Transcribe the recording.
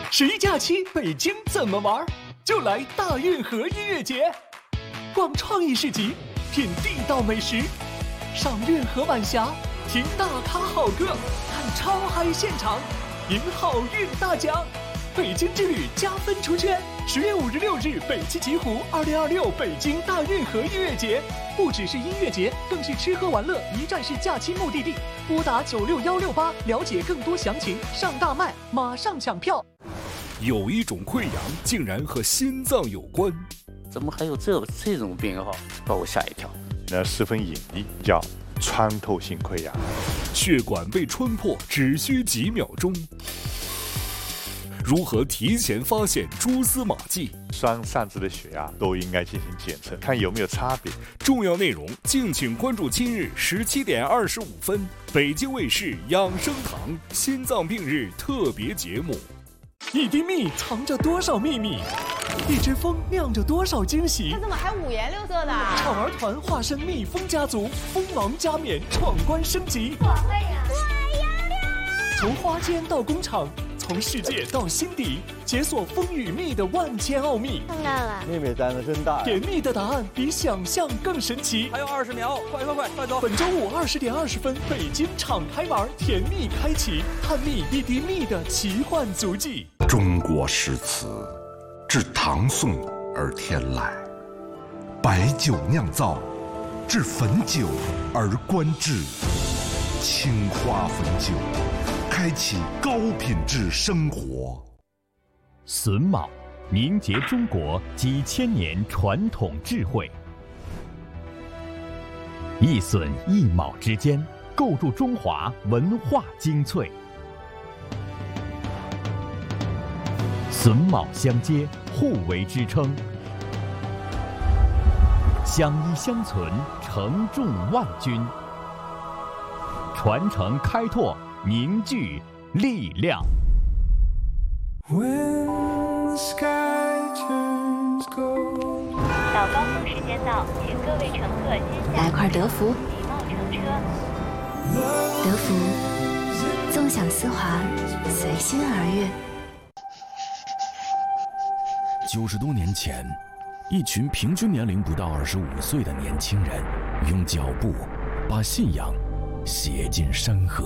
11假期北京怎么玩？就来大运河音乐节，逛创意市集，品地道美食，赏运河晚霞，听大咖好歌，看超嗨现场，赢好运大奖。北京之旅加分出圈，10月5日、6日北汽极狐2026北京大运河音乐节，不只是音乐节，更是吃喝玩乐一站式假期目的地。拨打96168了解更多详情，上大麦马上抢票。 有一种溃疡竟然和心脏有关， 怎么还有这种病号，把我吓一跳。 那十分隐蔽，叫穿透性溃疡。 血管被穿破只需几秒钟。如何提前发现蛛丝马迹？ 双上肢的血压都应该进行检测，看有没有差别。 重要内容敬请关注今日17点25分，北京卫视养生堂心脏病日特别节目。 一滴蜜藏着多少秘密？一只蜂酿着多少惊喜？ 它怎么还5颜6色的？ 炒儿团化身蜜蜂家族，蜂王加冕闯关升级。 我会呀！我要亮！ 从花间到工厂，从世界到心底，解锁蜂与蜜的万千奥秘。 看到了， 妹妹胆子真大。 甜蜜的答案比想象更神奇。 还有20秒，快走！ 本周五20点20分，北京敞开玩，甜蜜开启，探秘一滴蜜的奇幻足迹。 中国诗词，至唐宋而天籁；白酒酿造，至汾酒而观致。青花汾酒，开启高品质生活。 榫卯，凝结中国几千年传统智慧。一榫一卯之间，构筑中华文化精粹。榫卯相接，互为支撑，相依相存，承重万钧。传承开拓，凝聚力量。 早高峰时间到，请各位乘客先来块德芙， 礼貌乘车。 德芙，纵享丝滑，随心而悦。 90多年前，一群平均年龄不到25岁的年轻人，用脚步把信仰写进山河。